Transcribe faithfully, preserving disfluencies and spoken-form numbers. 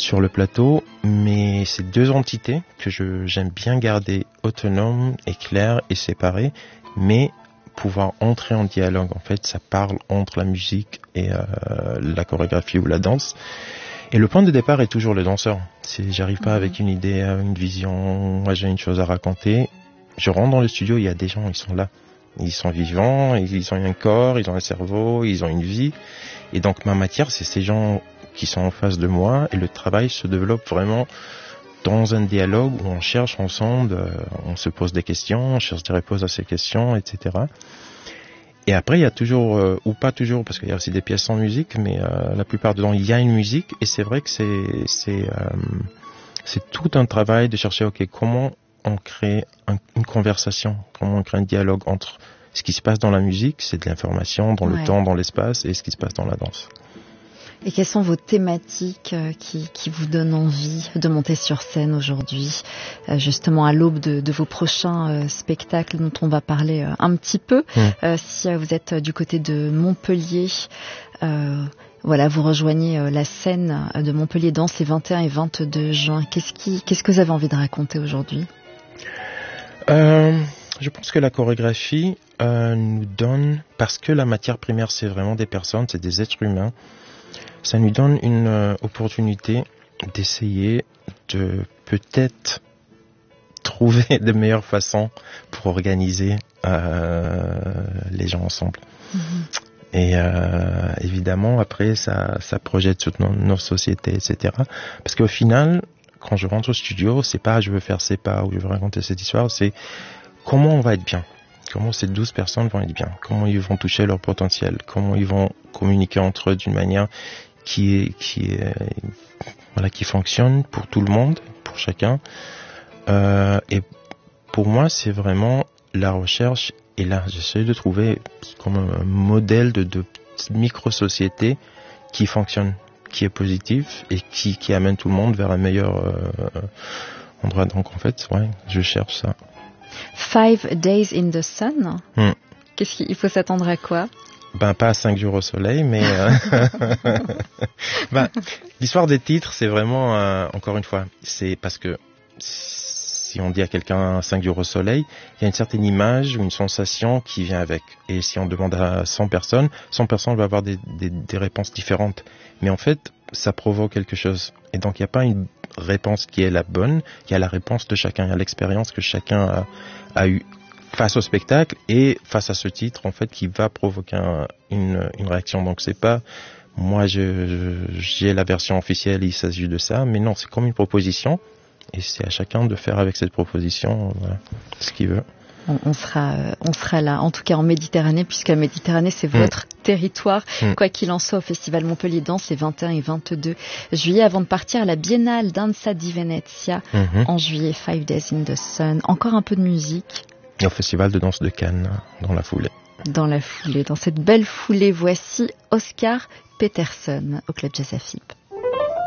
sur le plateau, mais c'est deux entités que je, j'aime bien garder autonomes et claires et séparées, mais pouvoir entrer en dialogue. En fait, ça parle entre la musique et euh, la chorégraphie ou la danse. Et le point de départ est toujours le danseur. C'est, j'arrive pas mmh. avec une idée, une vision, moi j'ai une chose à raconter. Je rentre dans le studio, il y a des gens, ils sont là. Ils sont vivants, ils ont un corps, ils ont un cerveau, ils ont une vie. Et donc ma matière, c'est ces gens qui sont en face de moi, et le travail se développe vraiment dans un dialogue où on cherche ensemble, euh, on se pose des questions, on cherche des réponses à ces questions, et cetera. Et après, il y a toujours, euh, ou pas toujours, parce qu'il y a aussi des pièces sans musique, mais euh, la plupart du temps, il y a une musique, et c'est vrai que c'est c'est euh, c'est tout un travail de chercher, ok, comment on crée un, une conversation, comment on crée un dialogue entre ce qui se passe dans la musique, c'est de l'information, dans ouais. le temps, dans l'espace, et ce qui se passe dans la danse. Et quelles sont vos thématiques qui, qui vous donnent envie de monter sur scène aujourd'hui, justement à l'aube de, de vos prochains euh, spectacles dont on va parler euh, un petit peu. Mmh. Euh, si vous êtes du côté de Montpellier, euh, voilà, vous rejoignez euh, la scène de Montpellier Danse les vingt et un et vingt-deux juin. Qu'est-ce, qui, qu'est-ce que vous avez envie de raconter aujourd'hui ? euh, Je pense que la chorégraphie euh, nous donne, parce que la matière primaire c'est vraiment des personnes, c'est des êtres humains, ça nous donne une euh, opportunité d'essayer de peut-être trouver de meilleures façons pour organiser euh, les gens ensemble. Mmh. Et euh, évidemment, après, ça, ça projette sur nos, nos sociétés, et cetera. Parce qu'au final, quand je rentre au studio, c'est pas je veux faire ces pas ou je veux raconter cette histoire, c'est comment on va être bien. Comment ces douze personnes vont être bien. Comment ils vont toucher leur potentiel. Comment ils vont communiquer entre eux d'une manière qui est, qui est, voilà, qui fonctionne pour tout le monde, pour chacun. Euh, et pour moi, c'est vraiment la recherche. Et là, j'essaie de trouver comme un modèle de, de micro-société qui fonctionne, qui est positif et qui, qui amène tout le monde vers un meilleur euh, endroit. Donc en fait, ouais, je cherche ça. Five Days in the Sun. Hmm. Qu'est-ce qu'il faut s'attendre à quoi? Ben pas cinq jours au soleil, mais euh... ben, l'histoire des titres, c'est vraiment euh, encore une fois, c'est parce que si on dit à quelqu'un cinq jours au soleil, il y a une certaine image ou une sensation qui vient avec. Et si on demande à cent personnes, cent personnes vont avoir des, des, des réponses différentes. Mais en fait, ça provoque quelque chose. Et donc, il n'y a pas une réponse qui est la bonne, il y a la réponse de chacun, il y a l'expérience que chacun a, a eue face au spectacle et face à ce titre, en fait, qui va provoquer un, une, une réaction. Donc, c'est pas, moi, je, je, j'ai la version officielle, il s'agit de ça, mais non, c'est comme une proposition. Et c'est à chacun de faire avec cette proposition voilà, ce qu'il veut. On, on, sera, on sera là, en tout cas en Méditerranée, puisque la Méditerranée, c'est votre mmh. territoire. Mmh. Quoi qu'il en soit, au Festival Montpellier Danse, les vingt et un et vingt-deux juillet, avant de partir à la Biennale Danza di Venezia, mmh. en juillet, Five Days in the Sun. Encore un peu de musique. Et au Festival de danse de Cannes, dans la foulée. Dans la foulée, dans cette belle foulée, voici Oscar Peterson au Club Jazz A F I B.